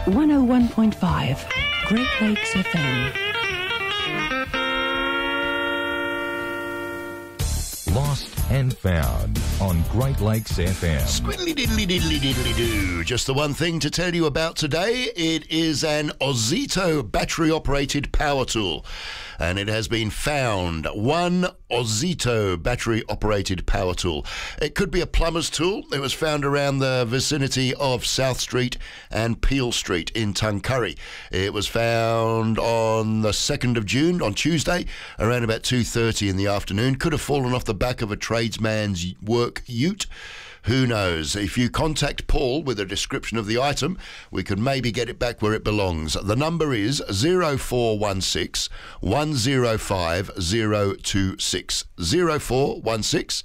101.5 Great Lakes FM. Lost and Found on Great Lakes FM. Squiddly diddly diddly diddly doo. Just the one thing to tell you about today. It is an Ozito battery-operated power tool. And it has been found. One Ozito battery-operated power tool. It could be a plumber's tool. It was found around the vicinity of South Street and Peel Street in Tuncurry. It was found on the 2nd of June, on Tuesday, around about 2:30 in the afternoon. Could have fallen off the back of a tradesman's work ute. Who knows? If you contact Paul with a description of the item, we could maybe get it back where it belongs. The number is 0416 105 026. 0416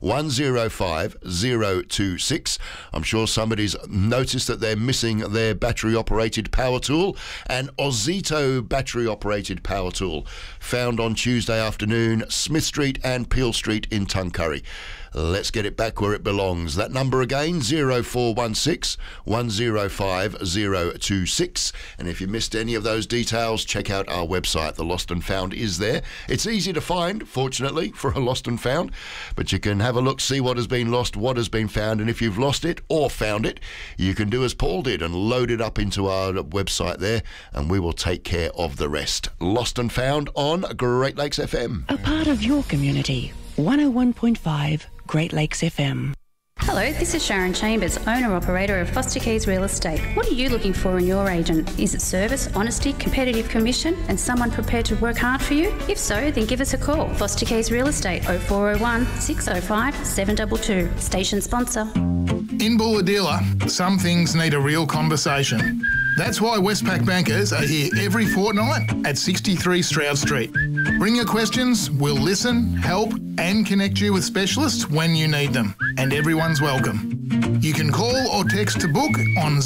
105 026. I'm sure somebody's noticed that they're missing their battery-operated power tool. An Ozito battery-operated power tool found on Tuesday afternoon, Smith Street and Peel Street in Tuncurry. Let's get it back where it belongs. That number again, 0416 105 026. And if you missed any of those details, check out our website. The Lost and Found is there. It's easy to find, fortunately, for a Lost and Found. But you can have a look, see what has been lost, what has been found. And if you've lost it or found it, you can do as Paul did and load it up into our website there, and we will take care of the rest. Lost and Found on Great Lakes FM. A part of your community. 101.5 Great Lakes FM. Hello, this is Sharon Chambers, owner-operator of Foster Keys Real Estate. What are you looking for in your agent? Is it service, honesty, competitive commission, and someone prepared to work hard for you? If so, then give us a call. Foster Keys Real Estate, 0401 605 722. Station sponsor. In Bulahdelah, some things need a real conversation. That's why Westpac bankers are here every fortnight at 63 Stroud Street. Bring your questions, we'll listen, help and connect you with specialists when you need them. And everyone's welcome. You can call or text to book on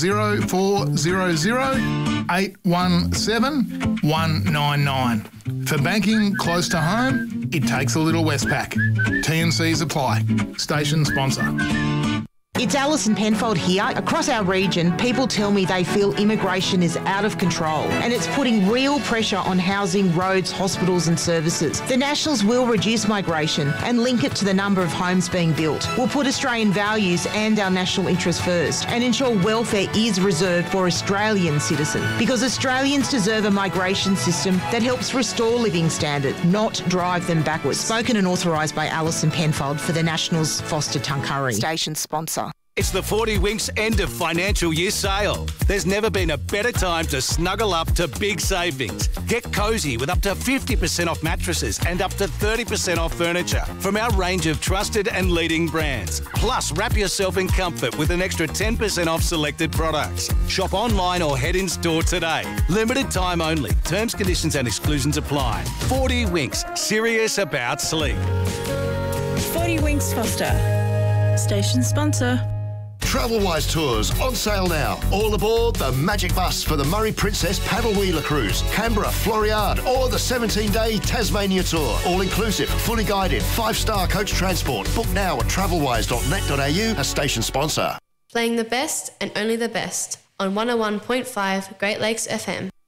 0400 817 199. For banking close to home, it takes a little Westpac. T&Cs apply. Station sponsor. It's Alison Penfold here. Across our region, people tell me they feel immigration is out of control and it's putting real pressure on housing, roads, hospitals and services. The Nationals will reduce migration and link it to the number of homes being built. We'll put Australian values and our national interests first and ensure welfare is reserved for Australian citizens, because Australians deserve a migration system that helps restore living standards, not drive them backwards. Spoken and authorised by Alison Penfold for the Nationals, Foster Tuncurry. Station sponsor. It's the 40 Winks end of financial year sale. There's never been a better time to snuggle up to big savings. Get cosy with up to 50% off mattresses and up to 30% off furniture from our range of trusted and leading brands. Plus, wrap yourself in comfort with an extra 10% off selected products. Shop online or head in store today. Limited time only. Terms, conditions and exclusions apply. 40 Winks. Serious about sleep. 40 Winks Foster. Station sponsor. Travelwise Tours on sale now. All aboard the Magic Bus for the Murray Princess Paddle Wheeler Cruise, Canberra, Floriade, or the 17-day Tasmania Tour. All inclusive, fully guided, 5-star coach transport. Book now at travelwise.net.au, a station sponsor. Playing the best and only the best on 101.5 Great Lakes FM.